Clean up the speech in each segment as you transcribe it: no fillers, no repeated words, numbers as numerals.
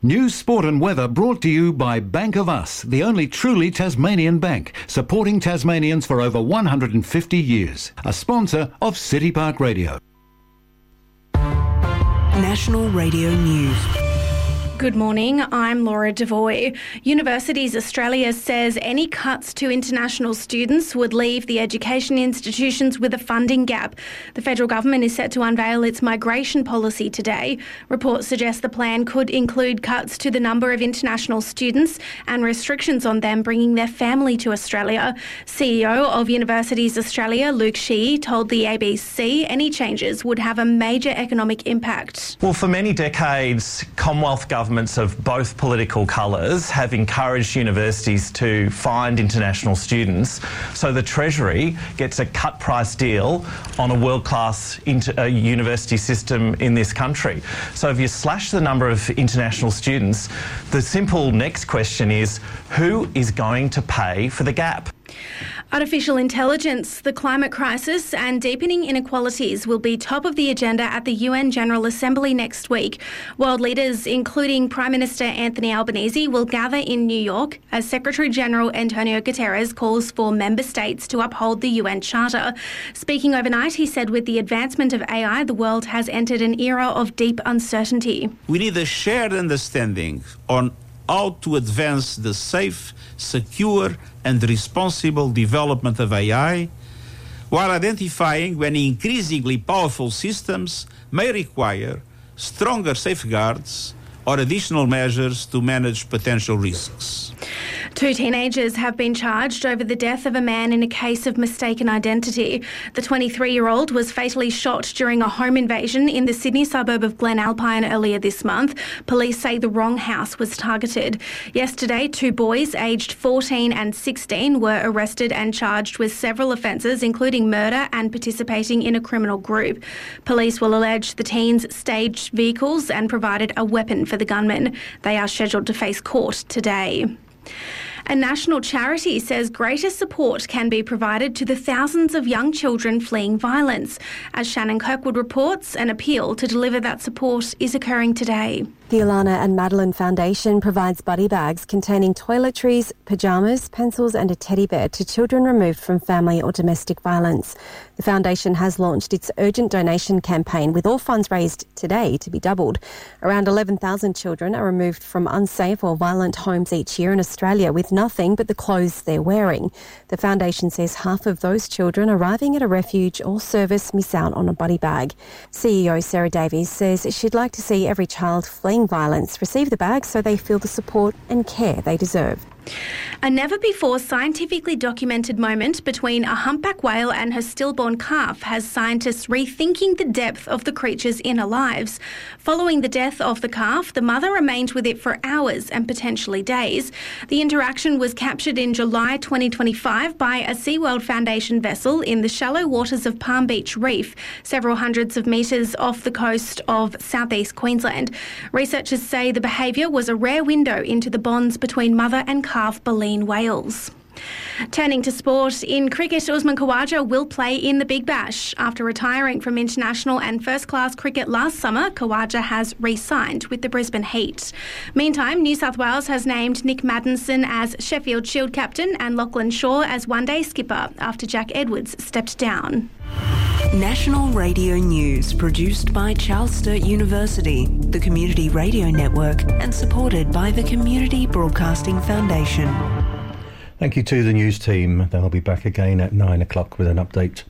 News, sport and weather brought to you by Bank of Us, the only truly Tasmanian bank, supporting Tasmanians for over 150 years. A sponsor of City Park Radio. National Radio News. Good morning, I'm Laura Devoy. Universities Australia says any cuts to international students would leave the education institutions with a funding gap. The federal government is set to unveil its migration policy today. Reports suggest the plan could include cuts to the number of international students and restrictions on them bringing their family to Australia. CEO of Universities Australia, Luke Sheehy, told the ABC any changes would have a major economic impact. Well, for many decades, Commonwealth governments of both political colours have encouraged universities to find international students, so the Treasury gets a cut price deal on a world-class university system in this country. So if you slash the number of international students, the simple next question is, who is going to pay for the gap? Artificial intelligence, the climate crisis and deepening inequalities will be top of the agenda at the UN General Assembly next week. World leaders, including Prime Minister Anthony Albanese, will gather in New York as Secretary-General Antonio Guterres calls for member states to uphold the UN Charter. Speaking overnight, he said with the advancement of AI, the world has entered an era of deep uncertainty. We need a shared understanding on how to advance the safe, secure and responsible development of AI, while identifying when increasingly powerful systems may require stronger safeguards or additional measures to manage potential risks. Two teenagers have been charged over the death of a man in a case of mistaken identity. The 23-year-old was fatally shot during a home invasion in the Sydney suburb of Glen Alpine earlier this month. Police say the wrong house was targeted. Yesterday, two boys aged 14 and 16 were arrested and charged with several offences, including murder and participating in a criminal group. Police will allege the teens staged vehicles and provided a weapon for the gunmen. They are scheduled to face court today. A national charity says greater support can be provided to the thousands of young children fleeing violence. As Shannon Kirkwood reports, an appeal to deliver that support is occurring today. The Alana and Madeline Foundation provides buddy bags containing toiletries, pyjamas, pencils and a teddy bear to children removed from family or domestic violence. The foundation has launched its urgent donation campaign with all funds raised today to be doubled. Around 11,000 children are removed from unsafe or violent homes each year in Australia with nothing but the clothes they're wearing. The foundation says half of those children arriving at a refuge or service miss out on a buddy bag. CEO Sarah Davies says she'd like to see every child fleeing violence receive the bag so they feel the support and care they deserve. A never-before scientifically documented moment between a humpback whale and her stillborn calf has scientists rethinking the depth of the creature's inner lives. Following the death of the calf, the mother remained with it for hours and potentially days. The interaction was captured in July 2025 by a SeaWorld Foundation vessel in the shallow waters of Palm Beach Reef, several hundreds of metres off the coast of southeast Queensland. Researchers say the behaviour was a rare window into the bonds between mother and calf baleen whales. Turning to sport, in cricket, Usman Khawaja will play in the Big Bash. After retiring from international and first-class cricket last summer, Khawaja has re-signed with the Brisbane Heat. Meantime, New South Wales has named Nick Maddinson as Sheffield Shield captain and Lachlan Shaw as one-day skipper after Jack Edwards stepped down. National Radio News, produced by Charles Sturt University, the Community Radio Network, and supported by the Community Broadcasting Foundation. Thank you to the news team. They'll be back again at 9 o'clock with an update.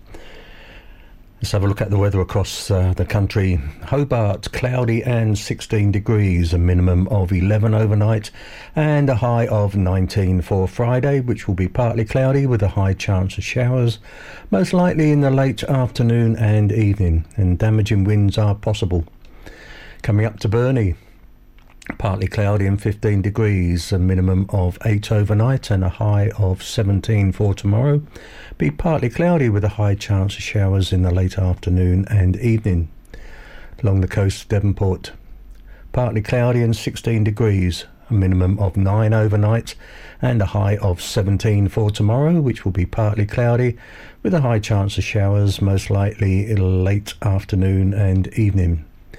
Let's have a look at the weather across the country. Hobart, cloudy and 16 degrees, a minimum of 11 overnight and a high of 19 for Friday, which will be partly cloudy with a high chance of showers, most likely in the late afternoon and evening, and damaging winds are possible. Coming up to Burnie, partly cloudy and 15 degrees, a minimum of 8 overnight and a high of 17 for tomorrow. Be partly cloudy with a high chance of showers in the late afternoon and evening. Along the coast of Devonport, partly cloudy and 16 degrees, a minimum of 9 overnight and a high of 17 for tomorrow, which will be partly cloudy with a high chance of showers, most likely in late afternoon and evening.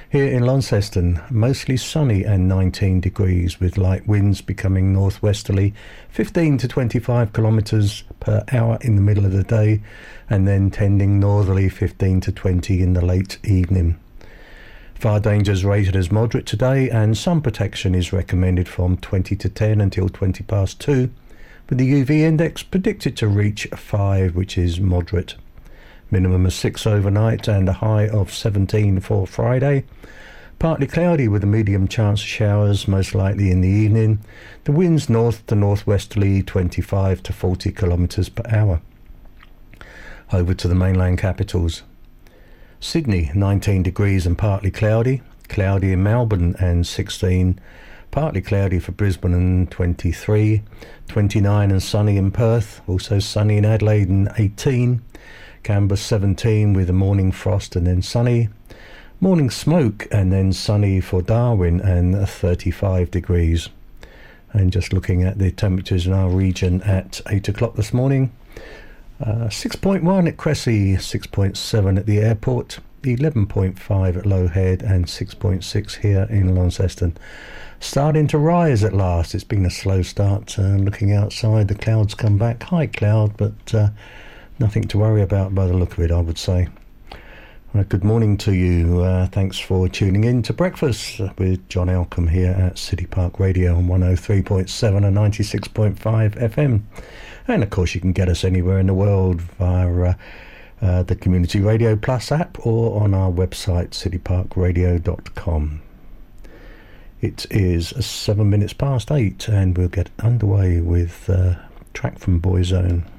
Here in Launceston, mostly sunny and 19 degrees with light winds becoming northwesterly, 15 to 25 kilometres per hour in the middle of the day, and then tending northerly 15 to 20 in the late evening. Fire dangers rated as moderate today, and sun protection is recommended from 20 to 10 until 20 past 2, with the UV index predicted to reach 5, which is moderate. Minimum of 6 overnight and a high of 17 for Friday. Partly cloudy with a medium chance of showers, most likely in the evening. The winds north to northwesterly 25 to 40 kilometres per hour. Over to the mainland capitals. Sydney, 19 degrees and partly cloudy. Cloudy in Melbourne and 16. Partly cloudy for Brisbane and 23. 29 and sunny in Perth. Also sunny in Adelaide and 18. Canberra 17 with a morning frost and then sunny. Morning smoke and then sunny for Darwin and 35 degrees. And just looking at the temperatures in our region at 8 o'clock this morning. 6.1 at Cressy, 6.7 at the airport, 11.5 at Low Head and 6.6 here in Launceston. Starting to rise at last. It's been a slow start. Looking outside, the clouds come back. High cloud, but nothing to worry about by the look of it, I would say. Good morning to you. Thanks for tuning in to Breakfast with John Elcombe here at City Park Radio on 103.7 and 96.5 FM. And of course you can get us anywhere in the world via the Community Radio Plus app or on our website cityparkradio.com. It is 7 minutes past 8 and we'll get underway with a track from Boyzone.